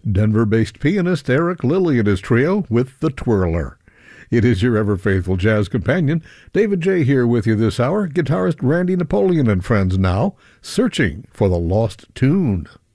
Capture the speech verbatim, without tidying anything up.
Denver-based pianist Eric Lilly and his trio with The Twirler. It is your ever-faithful jazz companion, David J. here with you this hour, guitarist Randy Napoleon and friends now, searching for the lost tune.